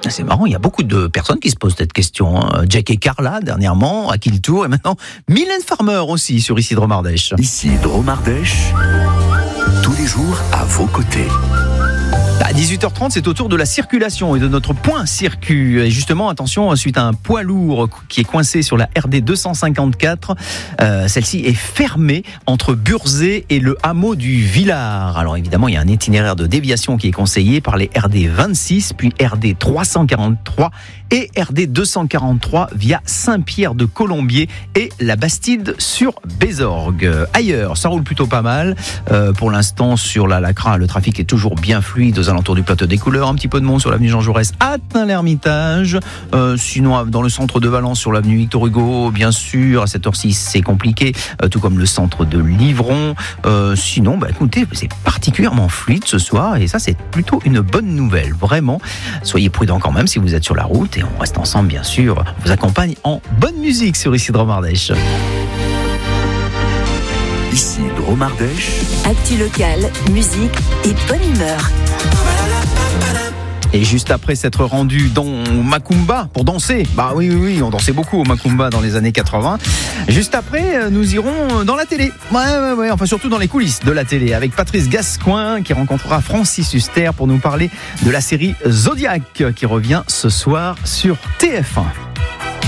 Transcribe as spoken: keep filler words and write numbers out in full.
C'est marrant, il y a beaucoup de personnes qui se posent cette question. Hein. Jack et Carla, dernièrement, à qui le tour, et maintenant Mylène Farmer aussi sur Ici Drôme Ardèche. Ici Drôme Ardèche, tous les jours à vos côtés. À dix-huit heures trente, c'est au tour de la circulation et de notre point circuit. Et justement, attention, suite à un poids lourd qui est coincé sur la R D deux cent cinquante-quatre, euh, celle-ci est fermée entre Burzet et le hameau du Villard. Alors évidemment, il y a un itinéraire de déviation qui est conseillé par les R D vingt-six, puis R D trois cent quarante-trois et R D deux cent quarante-trois via Saint-Pierre-de-Colombier et la Bastide sur Bézorgues. Ailleurs, ça roule plutôt pas mal. Euh, pour l'instant, sur la Lacra, le trafic est toujours bien fluide aux alentours du plateau des Couleurs. Un petit peu de monde sur l'avenue Jean Jaurès, atteint l'Ermitage. Euh, sinon, dans le centre de Valence, sur l'avenue Victor Hugo, bien sûr, à cette heure-ci, c'est compliqué. Euh, tout comme le centre de Livron. Euh, sinon, bah, écoutez, c'est particulièrement fluide ce soir et ça, c'est plutôt une bonne nouvelle. Vraiment, soyez prudents quand même si vous êtes sur la route. Et on reste ensemble, bien sûr. On vous accompagne en bonne musique sur Ici Drôme Ardèche. Ici Drôme Ardèche. Actu locale, musique et bonne humeur. Et juste après s'être rendu dans Macumba pour danser, bah oui, oui, oui, on dansait beaucoup au Macumba dans les années quatre-vingts. Juste après, nous irons dans la télé. Ouais, ouais, ouais, enfin surtout dans les coulisses de la télé avec Patrice Gascoin qui rencontrera Francis Huster pour nous parler de la série Zodiac qui revient ce soir sur T F un.